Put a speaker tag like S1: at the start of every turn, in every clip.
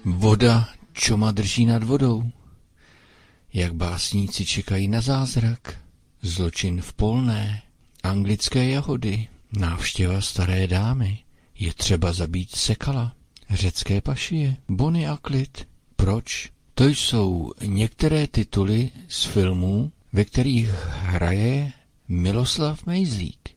S1: Voda čoma drží nad vodou. Jak básníci čekají na zázrak. Zločin v Polné. Anglické jahody. Návštěva staré dámy. Je třeba zabít Sekala. Řecké pašie. Bonnie a Clyde. Proč? To jsou některé tituly z filmů, ve kterých hraje Miloslav Mejzlík.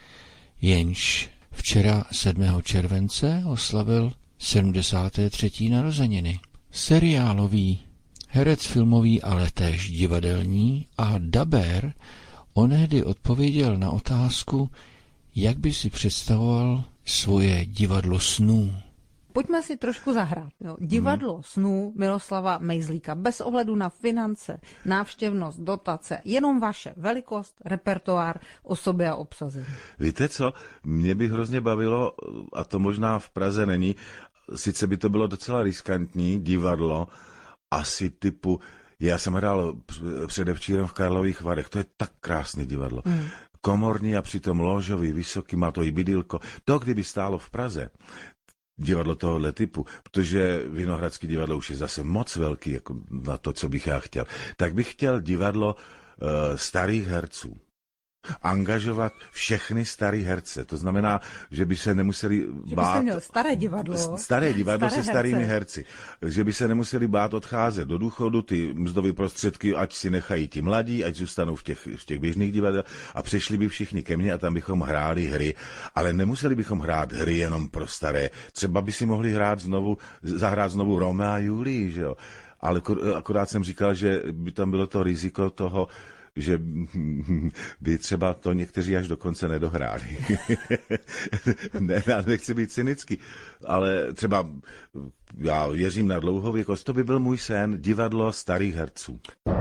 S1: Jenž včera 7. července oslavil 73. narozeniny. Seriálový, herec filmový, ale též divadelní a dabér onehdy odpověděl na otázku, jak by si představoval svoje divadlo snů.
S2: Pojďme si trošku zahrát. Jo. Divadlo snů Miloslava Mejzlíka, bez ohledu na finance, návštěvnost, dotace, jenom vaše velikost, repertoár, osoby a obsazení.
S3: Víte co, mě by hrozně bavilo, a to možná v Praze není, sice by to bylo docela riskantní divadlo, asi typu, já jsem hrál předevčírem v Karlových Varech, to je tak krásné divadlo. Komorní a přitom lóžový, vysoký, má to i bydylko. To, kdyby stálo v Praze, divadlo tohohle typu, protože Vinohradský divadlo už je zase moc velký jako na to, co bych já chtěl, tak bych chtěl divadlo starých herců. Angažovat všechny starý herce. To znamená, že by se nemuseli bát...
S2: Měl staré divadlo.
S3: Staré divadlo se starými
S2: herce.
S3: herci. Že by se nemuseli bát odcházet do důchodu, ty mzdové prostředky, ať si nechají ti mladí, ať zůstanou v těch běžných divadlech a přešli by všichni ke mně a tam bychom hráli hry. Ale nemuseli bychom hrát hry jenom pro staré. Třeba by si mohli zahrát znovu Romea a Julii, že jo. Ale akorát jsem říkal, že by tam bylo to riziko toho, že by třeba to někteří až do konce nedohráli. Ne, já nechci být cynický, ale třeba já věřím na dlouhověkost, to by byl můj sen, divadlo starých herců.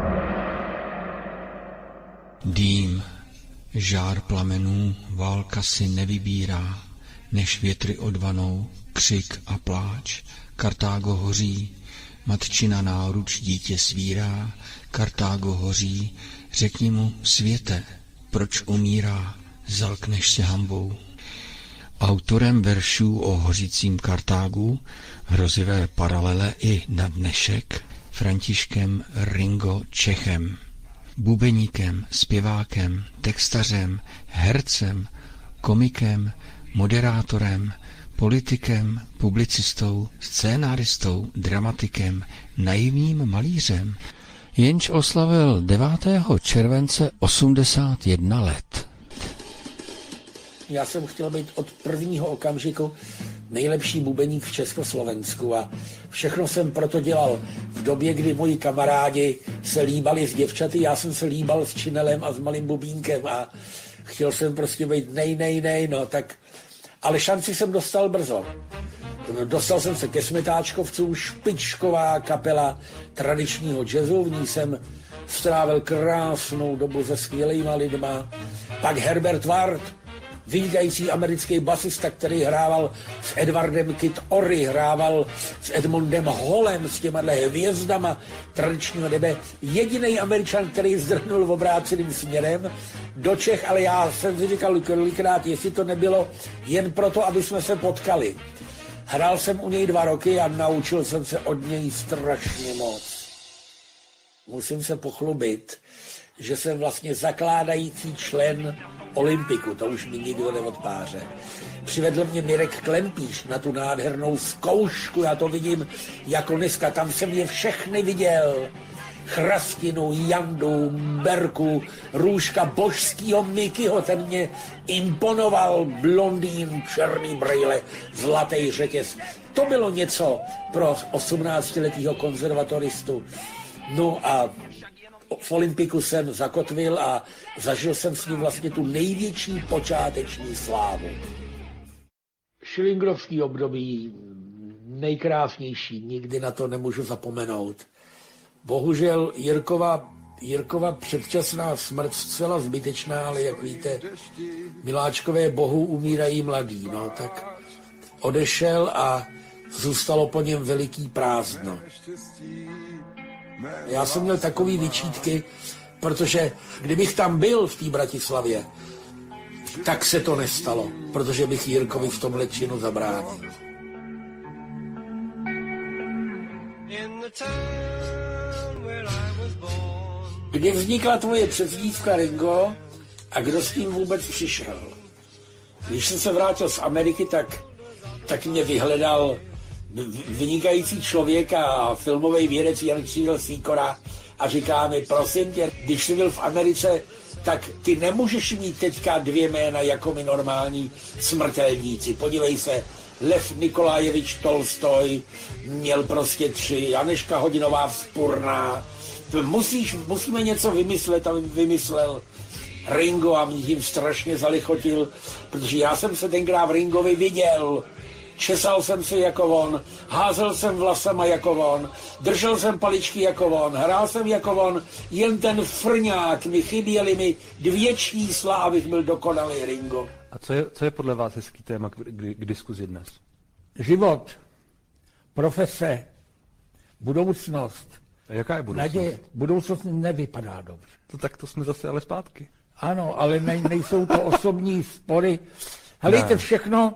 S1: Dým, žár plamenů, válka si nevybírá, než větry odvanou, křik a pláč. Kartágo hoří, matčina náruč dítě svírá, Kartágo hoří, řekni mu, světe, proč umírá, zalkneš se hanbou. Autorem veršů o hořícím Kartágu, hrozivé paralele i na dnešek, Františkem Ringo Čechem. Bubeníkem, zpěvákem, textařem, hercem, komikem, moderátorem, politikem, publicistou, scénáristou, dramatikem, naivním malířem, jenž oslavil 9. července 81 let.
S4: Já jsem chtěl být od prvního okamžiku nejlepší bubeník v Československu a všechno jsem proto dělal. V době, kdy moji kamarádi se líbali s děvčaty, já jsem se líbal s činelem a s malým bubínkem a chtěl jsem prostě být no tak... Ale šanci jsem dostal brzo. Dostal jsem se ke Smetáčkovcům, špičková kapela tradičního jazzu, v ní jsem strávil krásnou dobu se skvělýma lidma. Pak Herbert Ward, vynikající americký basista, který hrával s Edwardem Kid Ory, hrával s Edmondem Hallem, s těma hvězdama tradičního nebe. Jediný Američan, který zdrhnul v obráceným směrem do Čech, ale já jsem si říkal kolikrát, jestli to nebylo jen proto, aby jsme se potkali. Hrál jsem u něj 2 roky a naučil jsem se od něj strašně moc. Musím se pochlubit, že jsem vlastně zakládající člen Olympiku, to už mi nikdo neodpáře. Přivedl mě Mirek Klempíš na tu nádhernou zkoušku, já to vidím jako dneska, tam jsem je všechny viděl. Chrastinu, Jandu, Berku, Růžka, božskýho Mikyho, ten mě imponoval, blondýn, černý brejle, zlatý řetěz. To bylo něco pro 18letého konzervatoristu. No a v Olympiku jsem zakotvil a zažil jsem s ním vlastně tu největší počáteční slávu. Schillingrovský období, nejkrásnější, nikdy na to nemůžu zapomenout. Bohužel Jirkova předčasná smrt zcela zbytečná, ale jak víte, miláčkové bohů umírají mladí, no tak odešel a zůstalo po něm veliký prázdno. Já jsem měl takový vyčítky, protože kdybych tam byl v té Bratislavě, tak se to nestalo, protože bych Jirkovi v tomhle činu zabránil. Kdy vznikla tvoje přezdívka Ringo a kdo s tím vůbec přišel? Když jsem se vrátil z Ameriky, tak mě vyhledal vynikající člověk a filmový vědec Jan Křídel Sýkora a říká mi, prosím tě, když jsi byl v Americe, tak ty nemůžeš mít teďka 2 jména jako my normální smrtelníci. Podívej se, Lev Nikolajevič Tolstoj měl prostě 3, Anežka Hodinová Vzpurná. Musíme něco vymyslet, a vymyslel Ringo a mě tím strašně zalichotil, protože já jsem se tenkrát v Ringovi viděl. Česal jsem si jako on, házel jsem vlasama jako on, držel jsem paličky jako on, hrál jsem jako on, jen ten frňák, chyběly mi 2 čísla, abych byl dokonalý Ringo.
S5: A co je podle vás hezký téma k diskuzi dnes?
S6: Život, profese, budoucnost.
S5: A jaká je budoucnost?
S6: Naděje. Budoucnost nevypadá dobře.
S5: Tak to jsme zase ale zpátky.
S6: Ano, ale nejsou to osobní spory. Helejte, všechno,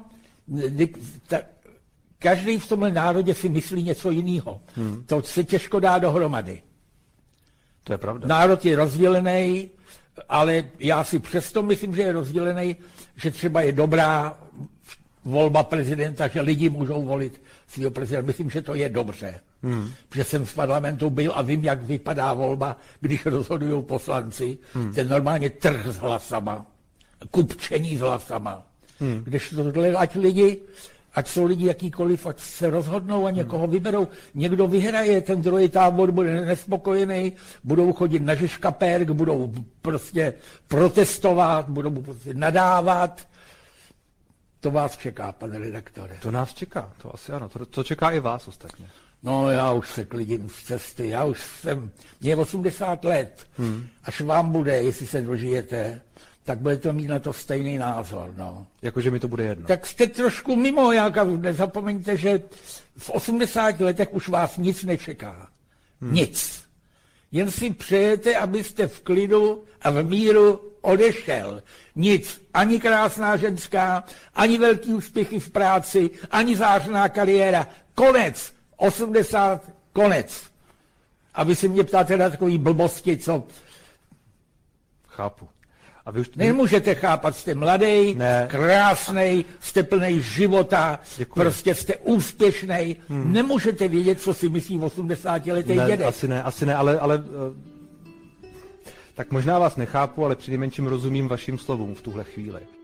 S6: každý v tomhle národě si myslí něco jiného. To se těžko dá dohromady.
S5: To je pravda.
S6: Národ je rozdělený, ale já si přesto myslím, že je rozdělený, že třeba je dobrá volba prezidenta, že lidi můžou volit svého prezidenta. Myslím, že to je dobře. Protože jsem v parlamentu byl a vím, jak vypadá volba, když rozhodují poslanci. Ten normálně trh s hlasama, kupčení s hlasama. Když tohle, ať jsou lidi jakýkoliv, ať se rozhodnou a někoho vyberou. Někdo vyhraje, ten druhý tábor bude nespokojený, budou chodit na Žižkapérk, budou prostě protestovat, budou prostě nadávat. To vás čeká, pane redaktore.
S5: To nás čeká, to asi ano. To čeká i vás ostatně.
S6: No, já už se klidím z cesty, mě je 80 let, až vám bude, jestli se dožijete, tak budete mít na to stejný názor, no.
S5: Jakože mi to bude jedno.
S6: Tak jste trošku mimo, nezapomeňte, že v 80 letech už vás nic nečeká. Nic. Jen si přejete, abyste v klidu a v míru odešel. Nic. Ani krásná ženská, ani velký úspěchy v práci, ani zářná kariéra. Konec. 80, konec. A vy si mě ptáte na takový blbosti, co...
S5: Chápu. A vy už...
S6: Nemůžete chápat, jste mladý, krásnej, jste plnej života,
S5: Děkuji.
S6: Prostě jste úspěšnej. Nemůžete vědět, co si myslí 80letý dědek.
S5: Asi ne, ale tak možná vás nechápu, ale přinejmenším rozumím vašim slovům v tuhle chvíli.